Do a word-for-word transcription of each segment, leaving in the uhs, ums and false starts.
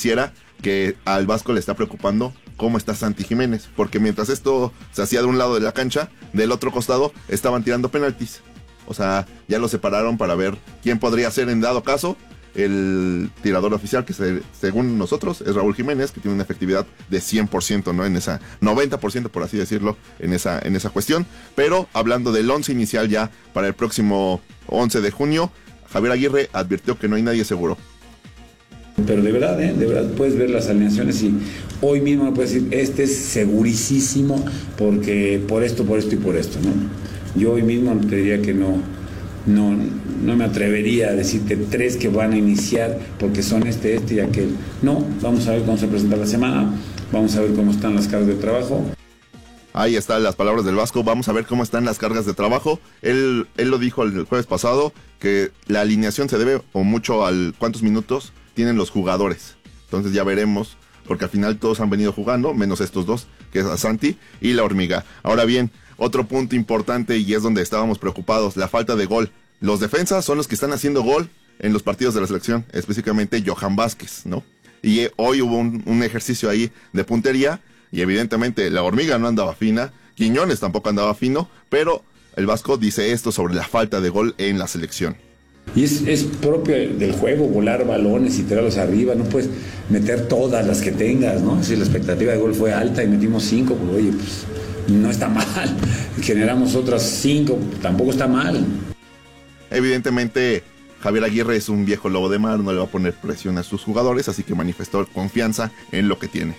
pareciera que al Vasco le está preocupando cómo está Santi Jiménez, porque mientras esto se hacía de un lado de la cancha, del otro costado estaban tirando penaltis. O sea, ya lo separaron para ver quién podría ser en dado caso el tirador oficial, que se, según nosotros es Raúl Jiménez, que tiene una efectividad de cien por ciento, ¿no? En esa noventa por ciento, por así decirlo, en esa, en esa cuestión. Pero hablando del once inicial ya para el próximo once de junio, Javier Aguirre advirtió que no hay nadie seguro. Pero de verdad, ¿eh? de verdad puedes ver las alineaciones y hoy mismo me puedes decir, este es segurísimo porque por esto, por esto y por esto, ¿no? Yo hoy mismo te diría que no, no, no me atrevería a decirte tres que van a iniciar porque son este, este y aquel. No, vamos a ver cómo se presenta la semana, vamos a ver cómo están las cargas de trabajo. Ahí están las palabras del Vasco, vamos a ver cómo están las cargas de trabajo. Él, él lo dijo el jueves pasado, que la alineación se debe o mucho al cuántos minutos tienen los jugadores. Entonces ya veremos, porque al final todos han venido jugando, menos estos dos, que es a Santi y la Hormiga. Ahora bien, otro punto importante y es donde estábamos preocupados, la falta de gol. Los defensas son los que están haciendo gol en los partidos de la selección, específicamente Johan Vázquez, ¿no? Y eh, hoy hubo un, un ejercicio ahí de puntería y evidentemente la Hormiga no andaba fina, Quiñones tampoco andaba fino, pero el Vasco dice esto sobre la falta de gol en la selección. Y es, es propio del juego, volar balones y tirarlos arriba, no puedes meter todas las que tengas, ¿no? Si la expectativa de gol fue alta y metimos cinco, pues oye, pues no está mal. Generamos otras cinco, tampoco está mal. Evidentemente, Javier Aguirre es un viejo lobo de mar, no le va a poner presión a sus jugadores, así que manifestó confianza en lo que tiene.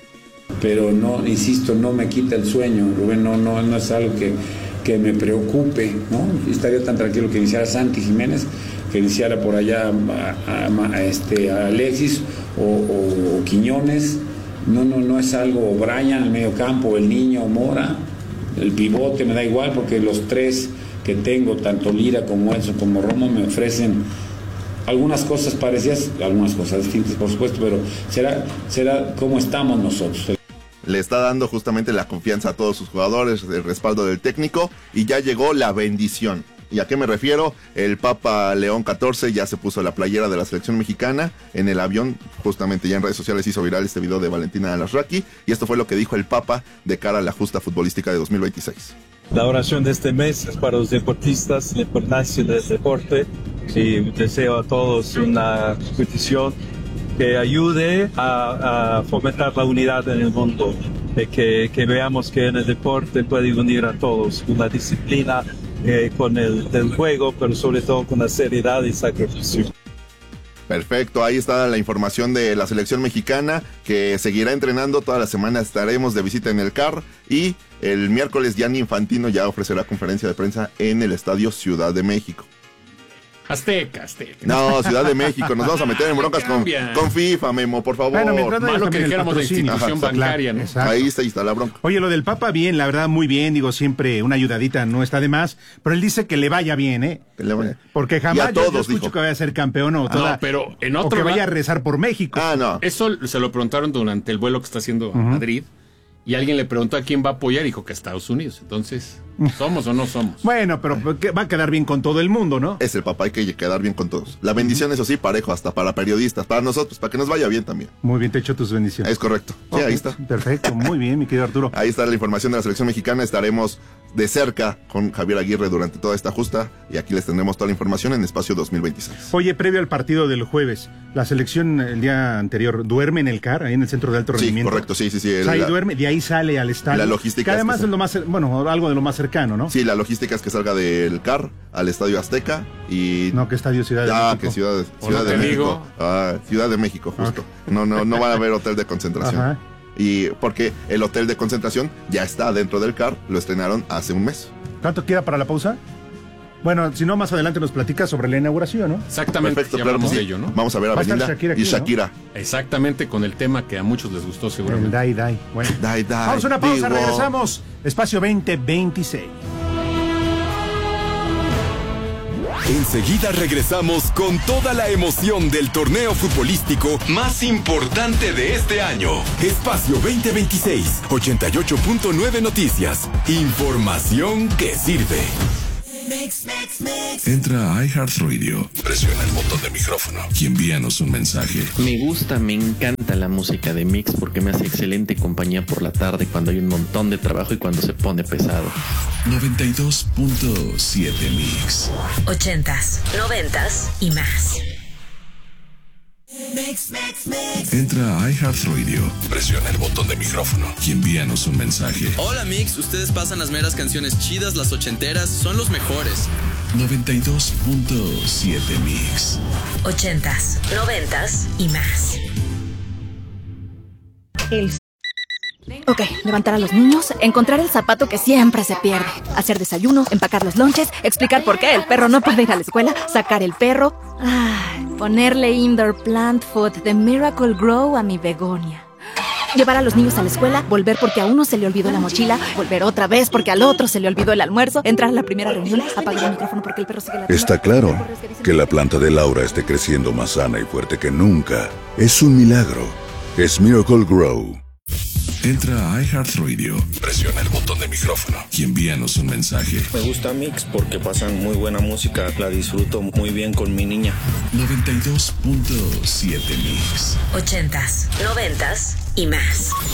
Pero no, insisto, no me quita el sueño, Rubén, no, no, no es algo que... que me preocupe, ¿no? Estaría tan tranquilo que iniciara Santi Jiménez, que iniciara por allá a, a, a, este, a Alexis o, o, o Quiñones. No, no, no es algo, Brian, el medio campo, el niño, Mora, el pivote, me da igual, porque los tres que tengo, tanto Lira como Edson como Romo, me ofrecen algunas cosas parecidas, algunas cosas distintas, por supuesto, pero será, será cómo estamos nosotros. Le está dando justamente la confianza a todos sus jugadores, el respaldo del técnico, y ya llegó la bendición. ¿Y a qué me refiero? El Papa León catorce ya se puso la playera de la selección mexicana en el avión. Justamente ya en redes sociales hizo viral este video de Valentina Alasraqui, y esto fue lo que dijo el Papa de cara a la justa futbolística de dos mil veintiséis. La oración de este mes es para los deportistas, la importancia del deporte, y deseo a todos una petición que ayude a, a fomentar la unidad en el mundo, de que, que veamos que en el deporte puede unir a todos, con la disciplina, eh, con el del juego, pero sobre todo con la seriedad y sacrificio. Perfecto, ahí está la información de la selección mexicana, que seguirá entrenando. Toda la semana estaremos de visita en el C A R, y el miércoles Gianni Infantino ya ofrecerá conferencia de prensa en el Estadio Ciudad de México. Azteca, Azteca. No, Ciudad de México, nos vamos a meter en broncas con, con FIFA, Memo, por favor. Bueno, malo que dijéramos la institución Ajá, bancaria, ¿no? Exacto. Ahí está, ahí está la bronca. Oye, lo del Papa, bien, la verdad, muy bien, digo, siempre una ayudadita no está de más, pero él dice que le vaya bien, ¿eh? Que le vaya. Porque jamás todos, yo escucho dijo. que vaya a ser campeón o, toda, no, pero en otro o que vaya a rezar por México. Ah, no. Eso se lo preguntaron durante el vuelo que está haciendo a uh-huh. Madrid. Y alguien le preguntó a quién va a apoyar y dijo que a Estados Unidos. Entonces, ¿somos o no somos? Bueno, pero va a quedar bien con todo el mundo, ¿no? Es el Papa, hay que quedar bien con todos. La bendición, eso sí, parejo, hasta para periodistas, para nosotros, para que nos vaya bien también. Muy bien, te echo tus bendiciones. Es correcto. Sí, okay, ahí está. Perfecto, muy bien, mi querido Arturo. Ahí está la información de la selección mexicana. Estaremos de cerca con Javier Aguirre durante toda esta justa, y aquí les tendremos toda la información en Espacio dos mil veintiséis. Oye, previo al partido del jueves, la selección el día anterior duerme en el C A R, ahí en el centro de alto rendimiento. Sí, correcto, sí, sí, sí. O sea, ahí la, duerme, de ahí sale al estadio. La logística. Que además es, que es lo más, bueno, algo de lo más cercano, ¿no? Sí, la logística es que salga del C A R al Estadio Azteca y... No, que Estadio Ciudad de ah, México. que Ciudad, Ciudad de México. Ah, Ciudad de México, justo. Okay. No, no, no va a haber hotel de concentración. Ajá. Y porque el hotel de concentración ya está dentro del C A R, lo estrenaron hace un mes. ¿Cuánto queda para la pausa? Bueno, si no, más adelante nos platicas sobre la inauguración, ¿no? Exactamente. Perfecto, claro, sí. De ello, ¿no? Vamos a ver a Belinda Shakira aquí, y Shakira. ¿no? Exactamente, con el tema que a muchos les gustó seguramente. El Dai Dai. Bueno. Dai Dai. Vamos a una pausa, digo... regresamos. Espacio veinte veintiséis. Enseguida regresamos con toda la emoción del torneo futbolístico más importante de este año. Espacio veinte veintiséis, ochenta y ocho punto nueve Noticias. Información que sirve. Entra a iHeartRadio, presiona el botón de micrófono y envíanos un mensaje. Me gusta, me encanta la música de Mix porque me hace excelente compañía por la tarde cuando hay un montón de trabajo y cuando se pone pesado. noventa y dos punto siete Mix. Ochentas, noventas y más. Entra a iHeartRadio, presiona el botón de micrófono y envíanos un mensaje. Hola Mix, ustedes pasan las meras canciones chidas, las ochenteras, son los mejores. noventa y dos punto siete Mix. Ochentas, noventas y más. El... Ok, levantar a los niños, encontrar el zapato que siempre se pierde, hacer desayuno, empacar los lonches, explicar por qué el perro no puede ir a la escuela, sacar el perro, ay, ponerle indoor plant food de Miracle Grow a mi begonia. Llevar a los niños a la escuela, volver porque a uno se le olvidó la mochila, volver otra vez porque al otro se le olvidó el almuerzo, entrar a la primera reunión, apagar el micrófono porque el perro sigue la... Está claro que la planta de Laura esté creciendo más sana y fuerte que nunca. Es un milagro. Es Miracle Grow. Entra a iHeartRadio, presiona el botón de micrófono y envíanos un mensaje. Me gusta Mix porque pasan muy buena música, la disfruto muy bien con mi niña. noventa y dos punto siete Mix. Ochentas, noventas y más.